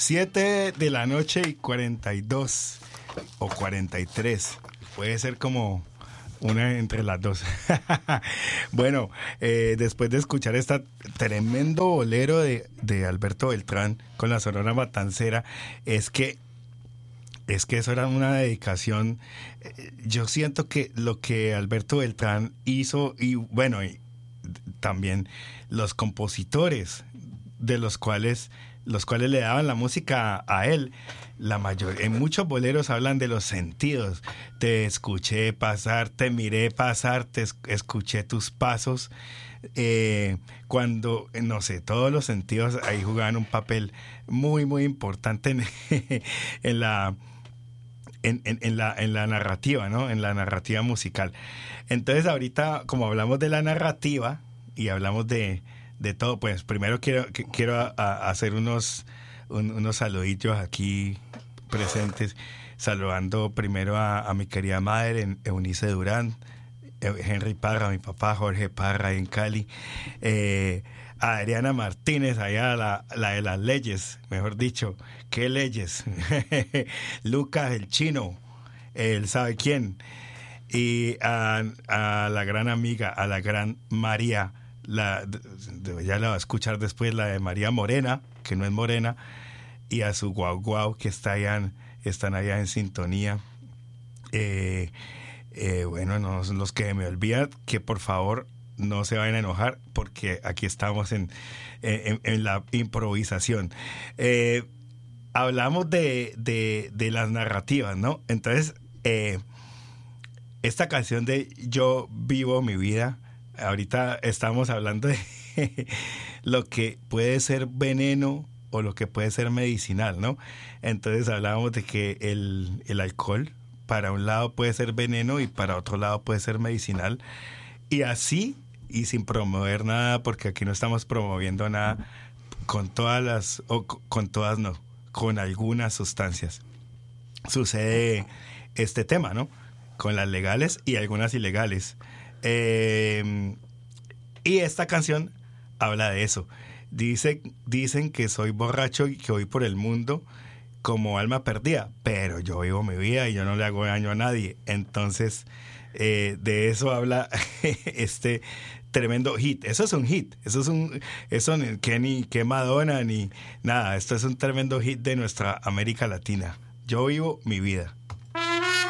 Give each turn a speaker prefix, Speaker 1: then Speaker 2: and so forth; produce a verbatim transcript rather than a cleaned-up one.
Speaker 1: siete de la noche y cuarenta y dos o cuarenta y tres. Puede ser como una entre las dos. Bueno, eh, después de escuchar este tremendo bolero de, de Alberto Beltrán con la Sonora Matancera, es que es que eso era una dedicación. Eh, yo siento que lo que Alberto Beltrán hizo, y bueno, y también los compositores de los cuales los cuales le daban la música a él, la mayor, en muchos boleros hablan de los sentidos. Te escuché pasar, te miré pasar, te escuché tus pasos. Eh, cuando, no sé, todos los sentidos ahí jugaban un papel muy, muy importante en, en la... En, en, en, la, en la narrativa, ¿no? En la narrativa musical. Entonces, ahorita, como hablamos de la narrativa y hablamos de, de todo, pues primero quiero, quiero a, a hacer unos, un, unos saluditos aquí presentes, saludando primero a, a mi querida madre, Eunice Durán, Henry Parra, mi papá Jorge Parra en Cali, eh, a Adriana Martínez, allá la, la de las leyes, mejor dicho, ¿qué leyes? Lucas el chino, él sabe quién, y a, a la gran amiga, a la gran María, la, ya la va a escuchar después, la de María Morena, que no es morena, y a su guau guau, que está allá, están allá en sintonía. Eh, eh, bueno, no, los que me olvidan, que por favor no se vayan a enojar, porque aquí estamos en, en, en la improvisación. Eh, hablamos de, de, de las narrativas, ¿no? Entonces, eh, esta canción de Yo vivo mi vida, ahorita estamos hablando de lo que puede ser veneno o lo que puede ser medicinal, ¿no? Entonces hablábamos de que el, el alcohol para un lado puede ser veneno y para otro lado puede ser medicinal. Y así, y sin promover nada, porque aquí no estamos promoviendo nada, con todas las, o con todas no, con algunas sustancias sucede este tema, ¿no? Con las legales y algunas ilegales. Eh, y esta canción habla de eso. Dice, dicen que soy borracho y que voy por el mundo como alma perdida, pero yo vivo mi vida y yo no le hago daño a nadie. Entonces, eh, de eso habla este tremendo hit. Eso es un hit. Eso es un, eso que ni que Madonna ni nada. Esto es un tremendo hit de nuestra América Latina. Yo vivo mi vida.